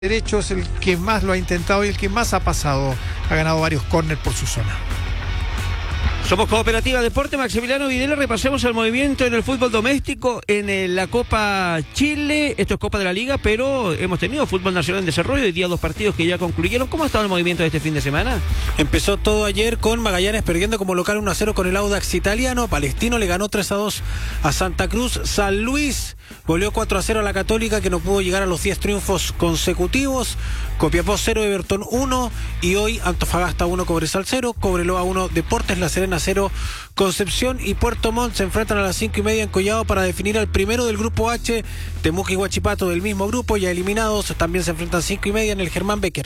derecho es el que más lo ha intentado y el que más ha pasado. Ha ganado varios córneres por su zona. Somos Cooperativa Deporte. Maximiliano Videla, repasemos el movimiento en el fútbol doméstico en la Copa Chile. Esto es Copa de la Liga, pero hemos tenido fútbol nacional en desarrollo. Hoy día 2 partidos que ya concluyeron. ¿Cómo ha estado el movimiento de este fin de semana? Empezó todo ayer con Magallanes perdiendo como local 1-0 con el Audax italiano. Palestino le ganó 3-2 a Santa Cruz. San Luis goleó 4-0 a la Católica, que no pudo llegar a los 10 triunfos consecutivos. Copiapó 0, Everton 1. Y hoy Antofagasta 1, Cobresal 0, Cobreloa 1, Deportes La Serena 0, Concepción y Puerto Montt se enfrentan a las 5:30 en Collado para definir al primero del grupo H. Temuco y Huachipato del mismo grupo ya eliminados también se enfrentan 5:30 en el Germán Becker.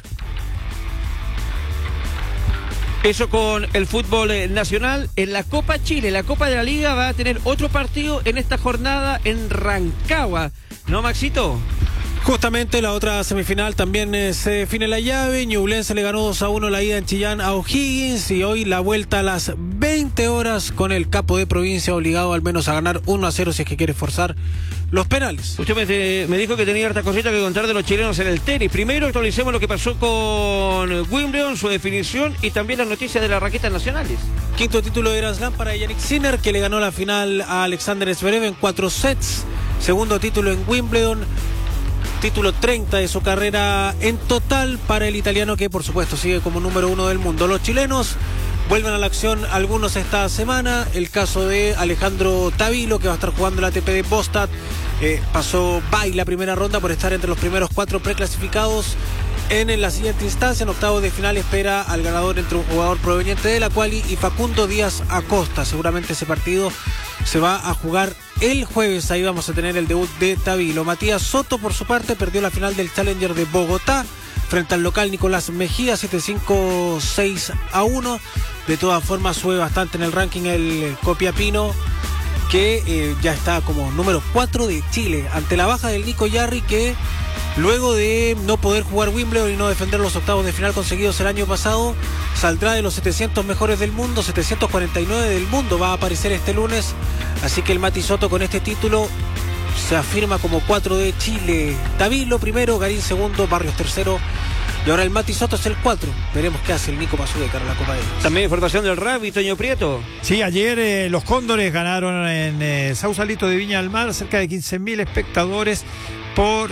Eso con el fútbol nacional. En la Copa Chile, la Copa de la Liga va a tener otro partido en esta jornada en Rancagua, ¿no, Maxito? Justamente la otra semifinal también se define la llave. Ñublense le ganó 2-1 la ida en Chillán a O'Higgins, y hoy la vuelta a las 20 horas con el capo de provincia obligado al menos a ganar 1-0 si es que quiere forzar los penales. Usted me dijo que tenía harta cosita que contar de los chilenos en el tenis. Primero actualicemos lo que pasó con Wimbledon, su definición y también las noticias de las raquetas nacionales. Quinto título de Grand Slam para Yannick Sinner, que le ganó la final a Alexander Zverev en 4 sets. Segundo título en Wimbledon. Título 30 de su carrera en total para el italiano, que por supuesto sigue como número 1 del mundo. Los chilenos vuelven a la acción algunos esta semana. El caso de Alejandro Tavilo, que va a estar jugando la ATP de Bostad. Pasó la primera ronda por estar entre los primeros 4 preclasificados. En la siguiente instancia, en octavos de final, espera al ganador entre un jugador proveniente de la quali y Facundo Díaz Acosta. Seguramente ese partido se va a jugar el jueves. Ahí vamos a tener el debut de Tavilo. Matías Soto, por su parte, perdió la final del Challenger de Bogotá frente al local Nicolás Mejía, 7-5, 6-1. De todas formas, sube bastante en el ranking el Copiapino, que ya está como número 4 de Chile, ante la baja del Nico Yarri, que luego de no poder jugar Wimbledon y no defender los octavos de final conseguidos el año pasado, saldrá de los 700 mejores del mundo. 749 del mundo va a aparecer este lunes. Así que el Mati Soto con este título se afirma como 4 de Chile. Tavilo primero, Garín segundo, Barrios tercero. Y ahora el Mati Soto es el 4. Veremos qué hace el Nico Mazú de cara a la Copa de Dios. También información del rugby, Toño Prieto. Sí, ayer los Cóndores ganaron en Sausalito de Viña del Mar, cerca de 15.000 espectadores, por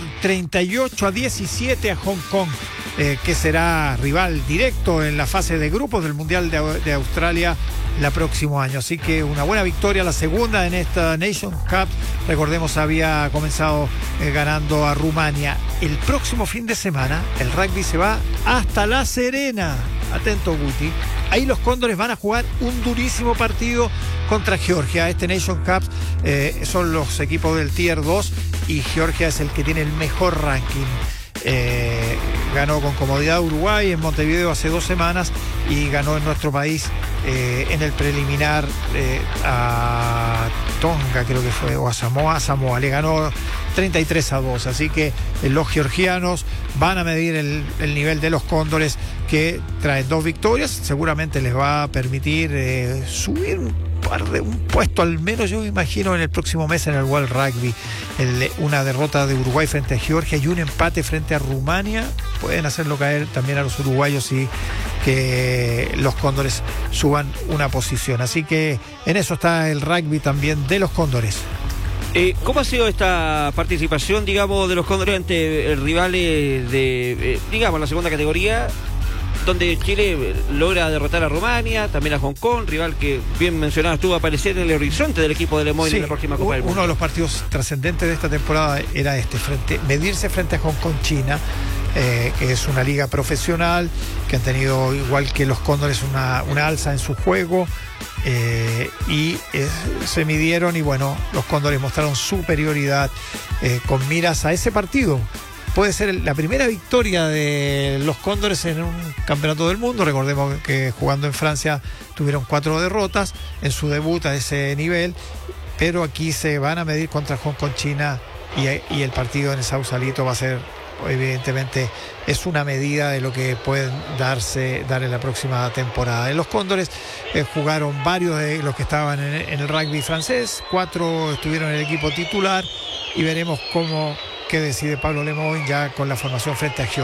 38-17 a Hong Kong, que será rival directo en la fase de grupos del Mundial de Australia el próximo año. Así que una buena victoria, la segunda en esta Nations Cup. Recordemos, había comenzado ganando a Rumania. El próximo fin de semana el rugby se va hasta La Serena. Atento, Guti. Ahí los Cóndores van a jugar un durísimo partido contra Georgia. Este Nation Cup son los equipos del Tier 2 y Georgia es el que tiene el mejor ranking. Ganó con comodidad Uruguay en Montevideo hace 2 semanas y ganó en nuestro país en el preliminar a Tonga, creo que fue, o a Samoa le ganó 33-2, así que los georgianos van a medir el nivel de los Cóndores, que traen 2 victorias, seguramente les va a permitir subir un puesto al menos, yo me imagino, en el próximo mes en el World Rugby. Una derrota de Uruguay frente a Georgia y un empate frente a Rumania pueden hacerlo caer también a los uruguayos y que los Cóndores suban una posición. Así que en eso está el rugby también de los Cóndores. ¿Cómo ha sido esta participación, digamos, de los Cóndores ante rivales de, digamos, la segunda categoría, donde Chile logra derrotar a Rumania, también a Hong Kong, rival que bien mencionado estuvo a aparecer en el horizonte del equipo de Lemoyne, sí, en la próxima Copa del Mundo? Uno de los partidos trascendentes de esta temporada era medirse frente a Hong Kong, China, que es una liga profesional, que han tenido, igual que los Cóndores, una alza en su juego, y se midieron y bueno, los Cóndores mostraron superioridad con miras a ese partido. Puede ser la primera victoria de los Cóndores en un campeonato del mundo. Recordemos que jugando en Francia tuvieron 4 derrotas en su debut a ese nivel, pero aquí se van a medir contra Hong Kong, China, y el partido en el Sausalito va a ser, evidentemente, es una medida de lo que pueden dar en la próxima temporada. En los Cóndores jugaron varios de los que estaban en el rugby francés, 4 estuvieron en el equipo titular, y veremos cómo qué decide Pablo Lemoine ya con la formación frente a Georgia.